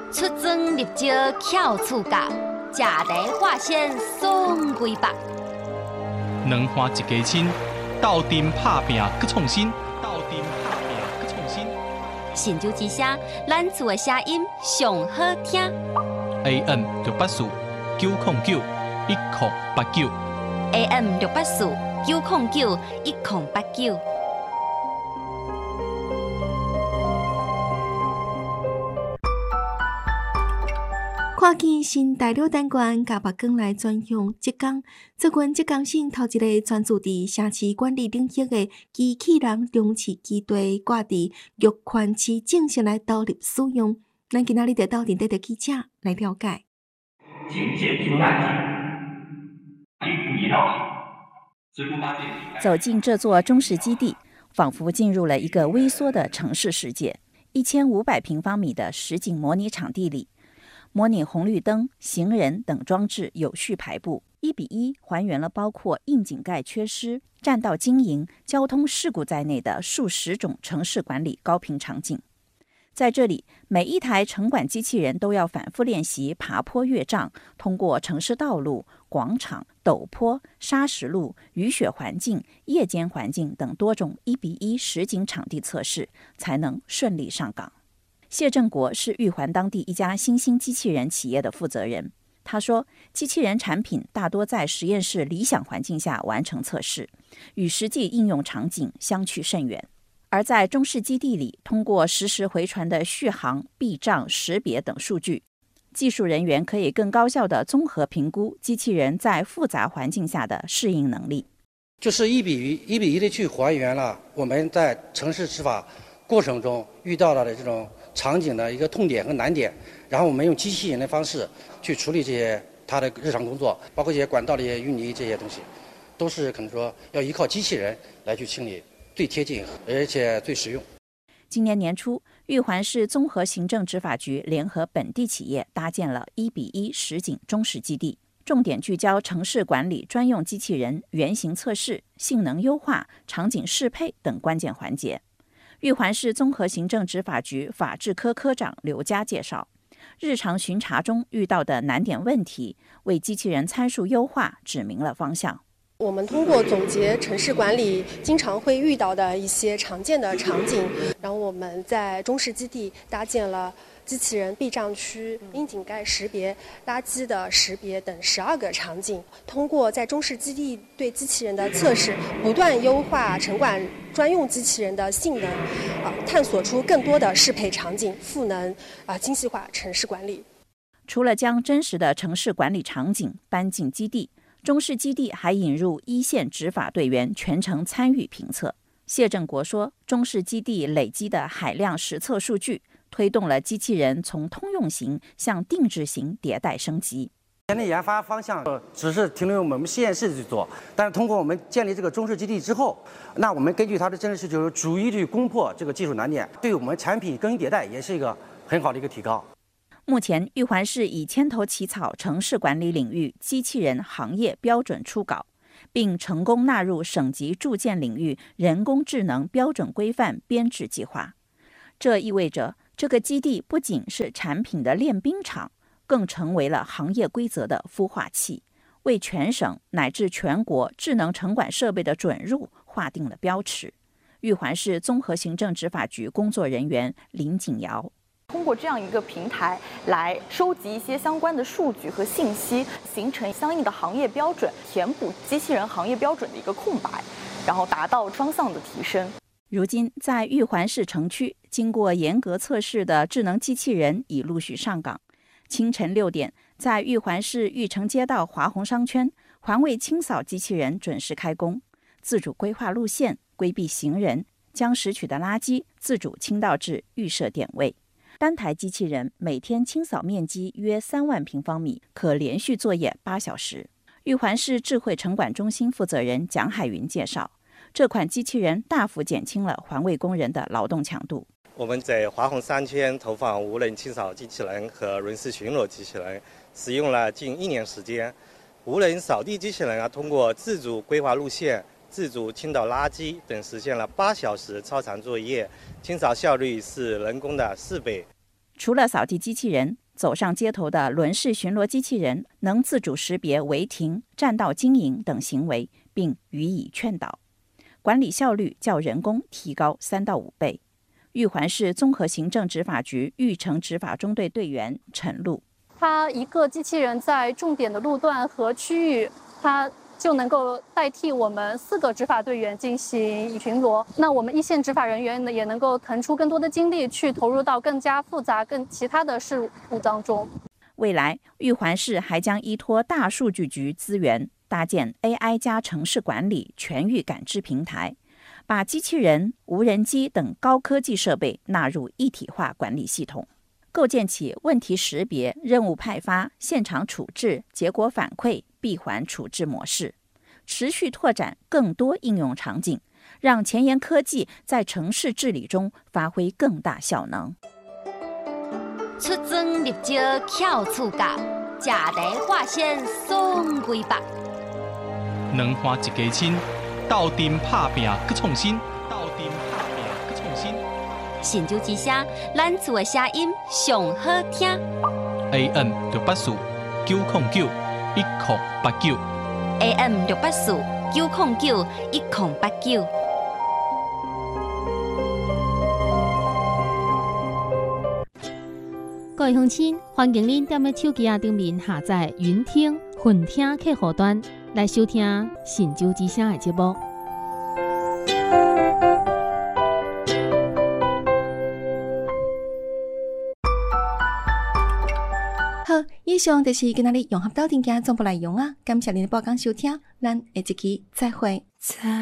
出征入招巧处教，食台化身爽规百。 两花一家亲，斗阵拍拼搁创新，斗阵拍拼搁创新。 神州之声，咱厝的声音上好听。 AM 684-909-1089 AM 684-909-1089。 看见新第6单元甲目光来转向浙江，做阮浙江省头一个专注伫城市管理领域的机器人中市基地挂伫玉泉市正式来投入使用。咱今仔日就到电台的记者来了解。 警戒平安警一道。 走进这座中式基地，仿佛进入了一个微缩的城市世界。1500平方米的实景模拟场地里，模拟红绿灯、行人等装置有序排布，1:1还原了包括窨井盖缺失、占道经营、交通事故在内的数十种城市管理高频场景。在这里，每一台城管机器人都要反复练习爬坡越障，通过城市道路、广场、陡坡、砂石路、雨雪环境、夜间环境等多种1:1实景场地测试，才能顺利上岗。谢正国是玉环当地一家新兴机器人企业的负责人。他说，机器人产品大多在实验室理想环境下完成测试，与实际应用场景相去甚远。而在中式基地里，通过实时回传的续航、避障、识别等数据，技术人员可以更高效地综合评估机器人在复杂环境下的适应能力。 就是1:1的去还原了我们在城市执法过程中遇到了的这种场景的一个痛点和难点，然后我们用机器人的方式去处理这些它的日常工作，包括一些管道的一些淤泥这些东西，都是可能说要依靠机器人来去清理，最贴近而且最实用。 今年年初，玉环市综合行政执法局联合本地企业搭建了1:1实景中式基地，重点聚焦城市管理专用机器人原型测试、性能优化、场景适配等关键环节。玉环市综合行政执法局法制科科长刘佳介绍，日常巡查中遇到的难点问题，为机器人参数优化指明了方向。 我们通过总结城市管理经常会遇到的一些常见的场景，然后我们在中式基地搭建了机器人避障区、窨井盖识别、垃圾的识别等12个场景。通过在中式基地对机器人的测试，不断优化城管专用机器人的性能，探索出更多的适配场景，赋能精细化城市管理。 除了将真实的城市管理场景搬进基地，中式基地还引入一线执法队员全程参与评测。谢正国说，中式基地累积的海量实测数据，推动了机器人从通用型向定制型迭代升级。 前的研发方向只是停留于我们实验室去做，但是通过我们建立这个中式基地之后，那我们根据它的真实需求，逐一去攻破这个技术难点，对我们产品更新迭代也是一个很好的一个提高。 目前，玉环市已牵头起草城市管理领域机器人行业标准初稿，并成功纳入省级住建领域人工智能标准规范编制计划。这意味着，这个基地不仅是产品的练兵场，更成为了行业规则的孵化器，为全省乃至全国智能城管设备的准入划定了标尺。玉环市综合行政执法局工作人员林景瑶。 通过这样一个平台来收集一些相关的数据和信息，形成相应的行业标准，填补机器人行业标准的一个空白，然后达到双向的提升。 如今，在玉环市城区，经过严格测试的智能机器人已陆续上岗。清晨6点，在玉环市玉城街道华宏商圈，环卫清扫机器人准时开工，自主规划路线，规避行人，将拾取的垃圾自主倾倒至预设点位。单台机器人每天清扫面积约3万平方米，可连续作业8小时。玉环市智慧城管中心负责人蒋海云介绍，这款机器人大幅减轻了环卫工人的劳动强度。 我们在华宏商圈投放无人清扫机器人和轮式巡逻机器人，使用了近1年时间。无人扫地机器人通过自主规划路线、自主倾倒垃圾等，实现了8小时超长作业，清扫效率是人工的4倍。 除了扫地机器人，走上街头的轮式巡逻机器人能自主识别违停、占道经营等行为，并予以劝导，管理效率较人工提高3到5倍。玉环市综合行政执法局玉城执法中队队员陈露， 它一个机器人在重点的路段和区域，它就能够代替我们4个执法队员进行巡逻。那我们一线执法人员呢，也能够腾出更多的精力去投入到更加复杂、更其他的事务当中。 未来，玉环市还将依托大数据局资源，搭建 AI 加城市管理全域感知平台，把机器人、无人机等高科技设备纳入一体化管理系统，构建起问题识别、任务派发、现场处置、结果反馈、闭环处置模式，持续拓展更多应用场景，让前沿科技在城市治理中发挥更大效能。 出征入招翘厝角，食茶划线送几百。 两花一家亲，斗阵拍拼搁创新，斗阵拍拼搁创新。 神州之声，咱厝的声音上好听。 AM 684-909-1089 AM 684-909-1089。 各位乡亲，欢迎您踮咧手机顶面下载云听、混听客户端来收听神州之声的节目。 好，以上就是今仔日融合岛电家总部内容啊，感谢您的报港收听，咱下一期再会。